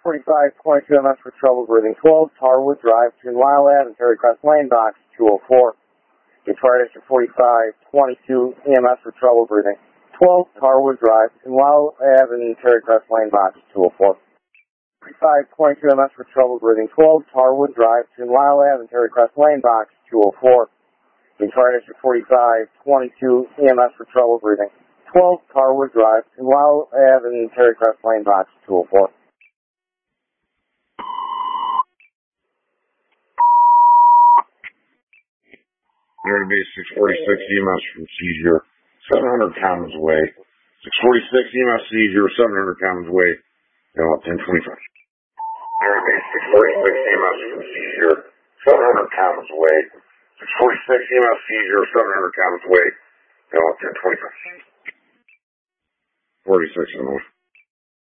4522 EMS for trouble breathing. 12 Tarwood Drive between Lyle Ave and Terry Crest Lane, box 204. Get fire district 4522 EMS for trouble breathing. 12 Tarwood Drive between Lyle Ave and Terry Crest Lane, box 204. 4522 EMS for trouble breathing. 12 Tarwood Drive between Lyle Ave and Terry Crest Lane, box 204. Get fire district 4522 EMS for trouble breathing. 12 Tarwood Drive between Lyle Ave and Terry Crest Lane, box 204. Mary Base 646 EMS from seizure, 700 commons away. 646 EMS seizure, 700 commons away. Now 1025. Mary Base 646 EMS from seizure, 700 commons away. 646 EMS seizure, 700 commons away. Now 1025. 46 on the way.